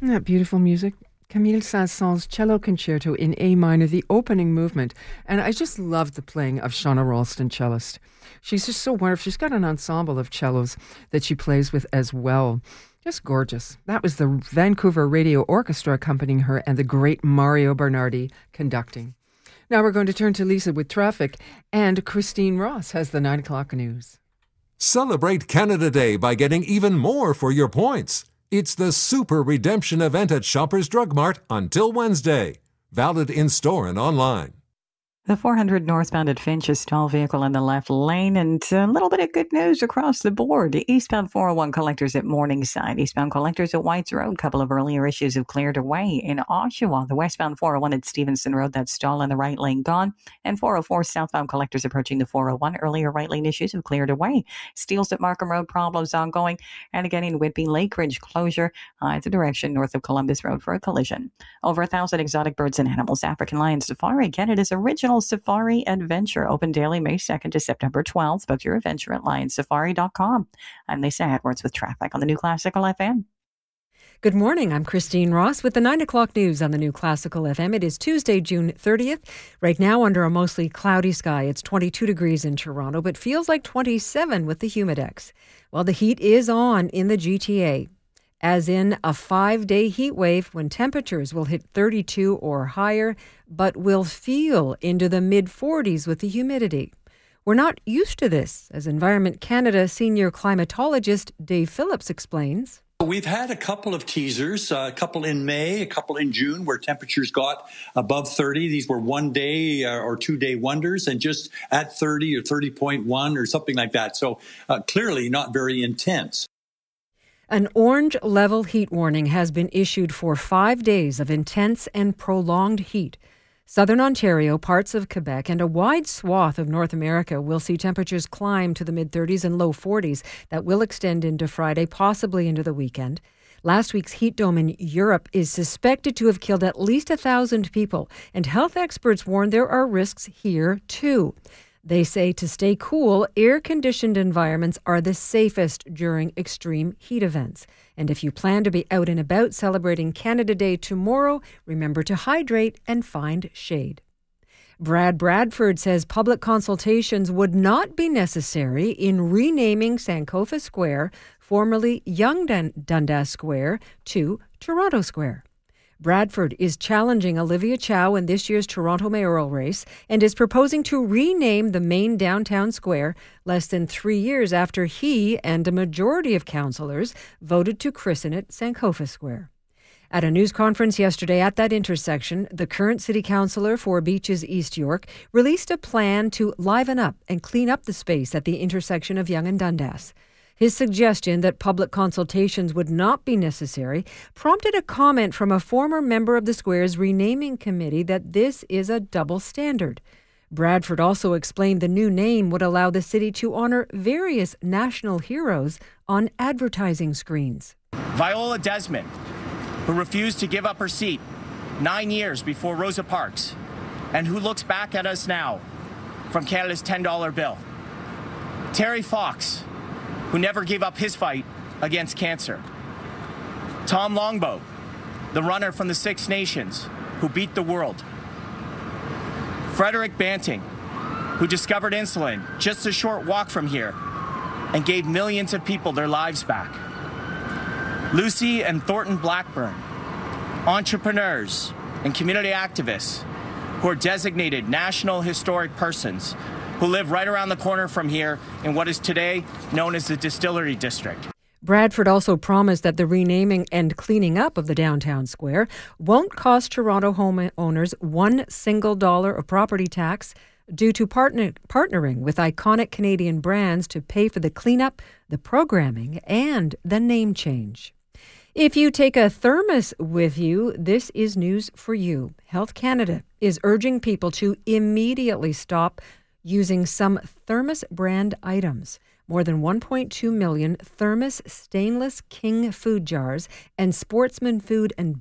Isn't that beautiful music? Camille Saint-Saëns' Cello Concerto in A minor, the opening movement. And I just love the playing of Shauna Ralston, cellist. She's just so wonderful. She's got an ensemble of cellos that she plays with as well. Just gorgeous. That was the Vancouver Radio Orchestra accompanying her and the great Mario Bernardi conducting. Now we're going to turn to Lisa with traffic, and Christine Ross has the 9 o'clock news. Celebrate Canada Day by getting even more for your points. It's the Super Redemption event at Shoppers Drug Mart until Wednesday. Valid in-store and online. The 400 northbound at Finch, a stall vehicle in the left lane, and a little bit of good news across the board. Eastbound 401 collectors at Morningside, eastbound collectors at Whites Road. Couple of earlier issues have cleared away. In Oshawa, the westbound 401 at Stevenson Road, that stall in the right lane gone. And 404 southbound collectors approaching the 401. Earlier right lane issues have cleared away. Steels at Markham Road, problems ongoing. And again in Whitby, Lake Ridge closure at the direction north of Columbus Road for a collision. Over 1,000 exotic birds and animals. African Lion Safari, Canada's original safari adventure, open daily May 2nd to September 12th. Book your adventure at lionsafari.com. I'm Lisa Edwards with traffic on the New Classical FM. Good morning. I'm Christine Ross with the 9 o'clock news on the New Classical FM. It is Tuesday, June 30th. Right now, under a mostly cloudy sky, it's 22 degrees in Toronto, but feels like 27 with the Humidex. Well, the heat is on in the GTA, as in a 5-day heat wave when temperatures will hit 32 or higher, but will feel into the mid-40s with the humidity. We're not used to this, as Environment Canada senior climatologist Dave Phillips explains. We've had a couple of teasers, a couple in May, a couple in June, where temperatures got above 30. These were 1 day or 2 day wonders, and just at 30 or 30.1 or something like that. So clearly not very intense. An orange level heat warning has been issued for 5 days of intense and prolonged heat. Southern Ontario, parts of Quebec, and a wide swath of North America will see temperatures climb to the mid-30s and low 40s. That will extend into Friday, possibly into the weekend. Last week's heat dome in Europe is suspected to have killed at least 1,000 people, and health experts warn there are risks here too. They say to stay cool, air-conditioned environments are the safest during extreme heat events. And if you plan to be out and about celebrating Canada Day tomorrow, remember to hydrate and find shade. Brad Bradford says public consultations would not be necessary in renaming Sankofa Square, formerly Yonge Dundas Square, to Toronto Square. Bradford is challenging Olivia Chow in this year's Toronto mayoral race and is proposing to rename the main downtown square less than 3 years after he and a majority of councillors voted to christen it Sankofa Square. At a news conference yesterday at that intersection, the current city councillor for Beaches East York released a plan to liven up and clean up the space at the intersection of Yonge and Dundas. His suggestion that public consultations would not be necessary prompted a comment from a former member of the square's renaming committee that this is a double standard. Bradford also explained the new name would allow the city to honor various national heroes on advertising screens. Viola Desmond, who refused to give up her seat 9 years before Rosa Parks, and who looks back at us now from Canada's $10 bill. Terry Fox, who never gave up his fight against cancer. Tom Longboat, the runner from the Six Nations, who beat the world. Frederick Banting, who discovered insulin just a short walk from here and gave millions of people their lives back. Lucy and Thornton Blackburn, entrepreneurs and community activists who are designated National Historic Persons who live right around the corner from here in what is today known as the Distillery District. Bradford also promised that the renaming and cleaning up of the downtown square won't cost Toronto homeowners $1 single of property tax due to partnering with iconic Canadian brands to pay for the cleanup, the programming, and the name change. If you take a thermos with you, this is news for you. Health Canada is urging people to immediately stop using some Thermos brand items. More than 1.2 million Thermos stainless King food jars and Sportsman food and